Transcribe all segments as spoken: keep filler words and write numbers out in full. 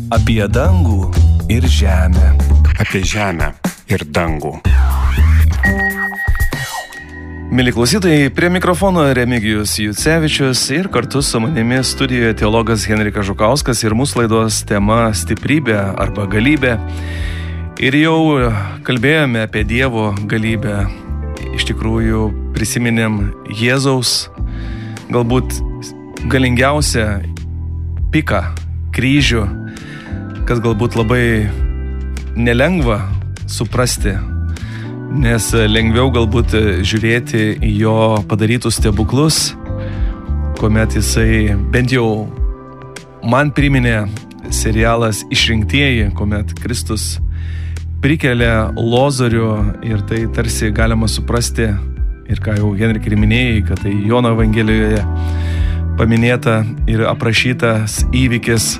Apie dangų ir žemę. Apie žemę ir dangų. Mili klausytojai, prie mikrofono Remigijus Jucevičius ir kartu su manimi studijoje teologas Henrikas Žukauskas ir mūsų laidos tema stiprybė arba galybė. Ir jau kalbėjome apie Dievo galybę. Iš tikrųjų prisiminėm Jėzaus galbūt galingiausią piką, kryžių, kas galbūt labai nelengva suprasti, nes lengviau galbūt žiūrėti į jo padarytus stebuklus, kuomet jisai, bent jau man priminė serialas Išrinktieji, kuomet Kristus prikelia Lozorių ir tai tarsi galima suprasti, ir ką jau Henrikai minėjai, kad tai Jono Evangelijoje paminėta ir aprašytas įvykis.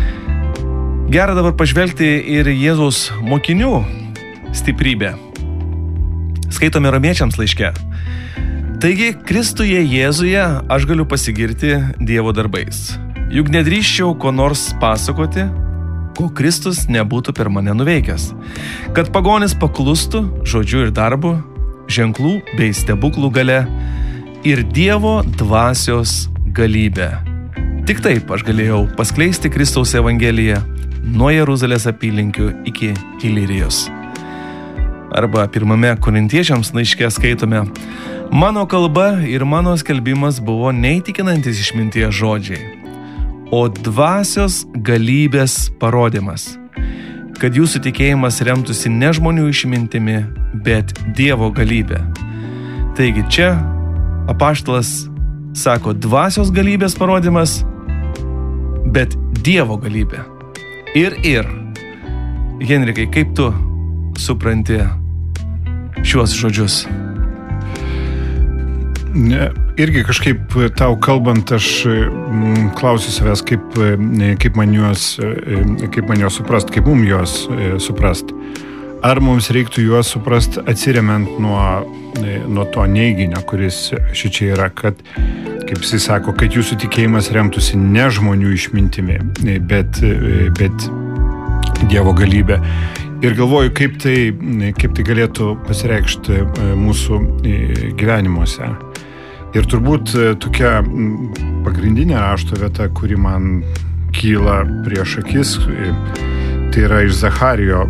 Gera dabar pažvelgti ir Jėzaus mokinių stiprybę. Skaitome Romiečiams laiške. Taigi, Kristuje Jėzuje aš galiu pasigirti Dievo darbais. Juk nedrįsčiau ko nors pasakoti, ko Kristus nebūtų per mane nuveikęs. Kad pagonis paklustų žodžiu ir darbu, ženklų bei stebuklų gale ir Dievo dvasios galybę. Tik taip aš galėjau paskleisti Kristaus Evangeliją nuo Jeruzalės apylinkių iki Ilirijos. Arba pirmame Korintiečiams laiške skaitome: mano kalba ir mano skelbimas buvo neįtikinantis išminties žodžiai, o dvasios galybės parodymas, kad jūsų tikėjimas remtųsi ne žmonių išmintimi, bet Dievo galybė. Taigi čia apaštalas sako dvasios galybės parodymas, bet Dievo galybė. Ir ir. Henrikai, kaip tu supranti šiuos žodžius? Ne, irgi kažkaip tau kalbant, aš m, klausiu savęs, kaip, kaip, man juos, kaip man juos suprast, kaip mum juos suprast. Ar mums reiktų juos suprast atsiremiant nuo, nuo to neiginio, kuris šičia yra, kad, kaip jis sako, kad jūsų tikėjimas remtųsi ne žmonių išmintimi, bet, bet Dievo galybė. Ir galvoju, kaip tai, kaip tai galėtų pasireikšti mūsų gyvenimuose. Ir turbūt tokia pagrindinė rašto vieta, kuri man kyla prieš akis, tai yra iš Zacharijo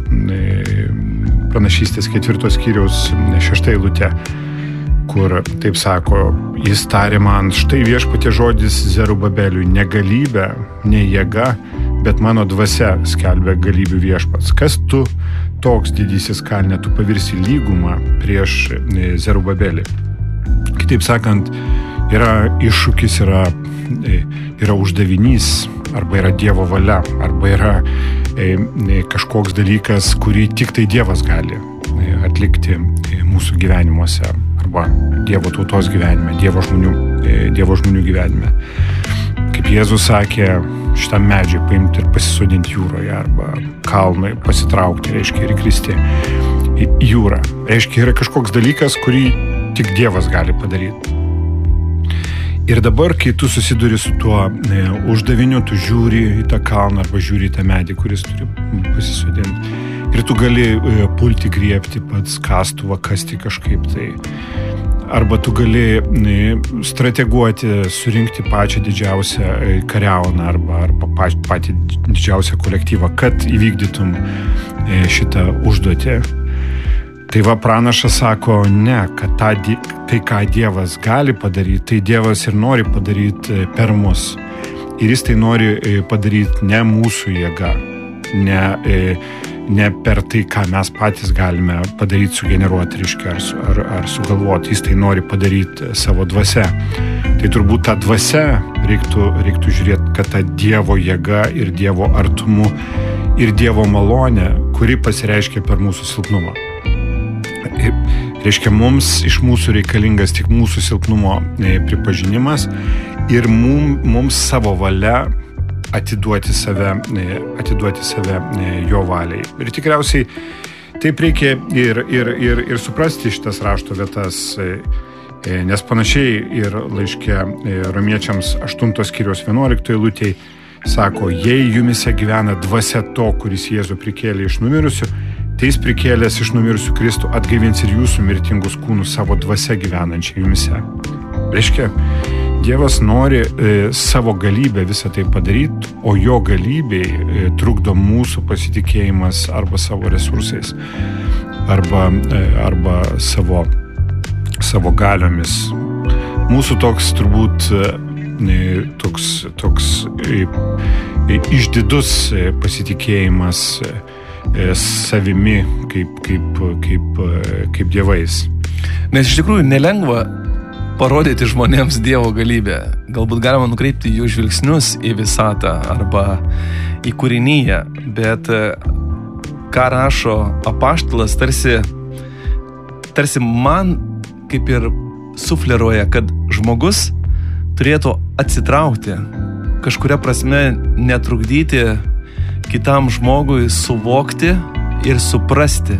pranašystės ketvirtos skyriaus šešta eilutė, kur taip sako: jis tarė man, štai viešpatie žodis Zerubabeliui, ne galybė, ne jėga, bet mano dvasia skelbia galybių viešpats. Kas tu toks didysis kalne, tu pavirsi lygumą prieš Zerubabelį. Kitaip sakant, yra iššūkis, yra, yra uždavinys, arba yra Dievo valia, arba yra e, kažkoks dalykas, kurį tik tai Dievas gali atlikti mūsų gyvenimuose, arba Dievo tautos gyvenime, Dievo žmonių, Dievo žmonių gyvenime. Kaip Jėzus sakė, šitam medžiui paimti ir pasisodinti jūroje, arba kalnui pasitraukti, reiškia, ir įkristi į jūrą. Reiškia, yra kažkoks dalykas, kurį tik Dievas gali padaryti. Ir dabar, kai tu susiduri su tuo e, uždaviniu, tu žiūri į tą kalną arba žiūri į tą medį, kuris turi pasisodinti. Ir tu gali e, pulti griebti pats kastuvą, kasti kažkaip tai. Arba tu gali e, strateguoti, surinkti pačią didžiausią e, kariauną arba, arba pač, patį didžiausią kolektyvą, kad įvykdytum e, šitą užduotį. Tai va, pranašas sako, ne, kad ta, tai, ką Dievas gali padaryti, tai Dievas ir nori padaryti per mus. Ir jis tai nori padaryti ne mūsų jėga, ne, ne per tai, ką mes patys galime padaryti, sugeneruoti, reiškia, ar, ar, ar sugalvoti. Jis tai nori padaryti savo dvasia. Tai turbūt tą dvasia reiktų, reiktų žiūrėti, kad ta Dievo jėga ir Dievo artumu ir Dievo malonė, kuri pasireiškia per mūsų silpnumą. Reiškia, mums iš mūsų reikalingas tik mūsų silpnumo pripažinimas ir mum, mums savo valia atiduoti save, atiduoti save jo valiai. Ir tikriausiai taip reikia ir, ir, ir, ir suprasti šitas rašto vietas, nes panašiai ir laiške Romiečiams aštuntos skyriaus vienuoliktoje eilutėje sako, jei jumise gyvena dvasia to, kuris Jėzų prikėlė iš numirusių, tai jis prikėlęs iš numirusių Kristų atgaivins ir jūsų mirtingus kūnus savo dvasia gyvenančią jumise. Reiškia, Dievas nori e, savo galybę visą tai padaryti, o jo galybei e, trukdo mūsų pasitikėjimas arba savo resursais, arba, e, arba savo, savo galiomis. Mūsų toks turbūt e, toks, toks e, e, išdidus e, pasitikėjimas e, savimi kaip, kaip, kaip, e, kaip dievais. Nes iš tikrųjų nelengva parodyti žmonėms Dievo galybę. Galbūt galima nukreipti jų žvilgsnius į visatą arba į kūrinyje, bet ką rašo apaštalas, tarsi, tarsi man kaip ir sufleruoja, kad žmogus turėtų atsitraukti, kažkuria prasme netrukdyti kitam žmogui suvokti ir suprasti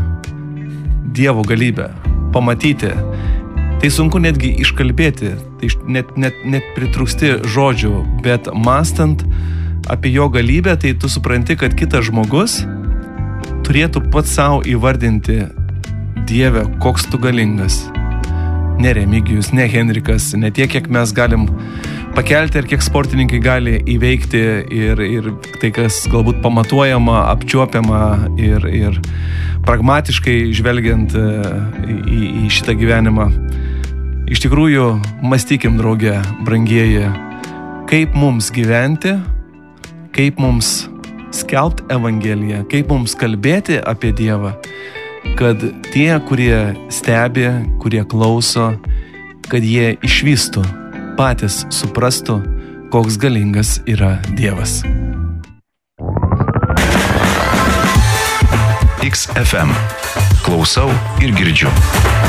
Dievo galybę, pamatyti. Tai sunku netgi iškalbėti, tai net, net, net pritrūksti žodžių, bet mąstant apie jo galybę, tai tu supranti, kad kitas žmogus turėtų pats savo įvardinti: Dieve, koks tu galingas. Ne Remigijus, ne Henrikas, ne tiek, kiek mes galim pakelti ir kiek sportininkai gali įveikti ir, ir tai, kas galbūt pamatuojama, apčiuopiama ir, ir pragmatiškai žvelgiant į, į šitą gyvenimą. Iš tikrųjų, mąstykim drauge, brangieji, kaip mums gyventi, kaip mums skelbti Evangeliją, kaip mums kalbėti apie Dievą, kad tie, kurie stebi, kurie klauso, kad jie išvystų, patys suprastų, koks galingas yra Dievas. X F M. Klausau ir girdžiu.